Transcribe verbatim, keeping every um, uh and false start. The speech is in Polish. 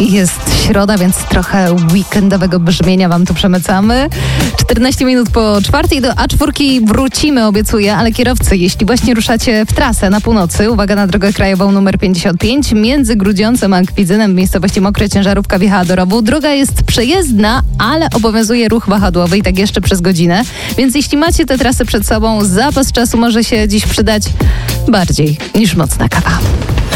Jest środa, więc trochę weekendowego brzmienia wam tu przemycamy. czternaście minut po czwartej, do A cztery wrócimy, obiecuję, ale kierowcy, jeśli właśnie ruszacie w trasę na północy, uwaga na drogę krajową numer pięćdziesiąt pięć, między Grudziącem a Kwidzynem w miejscowości Mokre ciężarówka wjechała do rowu. Droga jest przejezdna, ale obowiązuje ruch wahadłowy i tak jeszcze przez godzinę, więc jeśli macie tę trasę przed sobą, zapas czasu może się dziś przydać bardziej niż mocna kawa.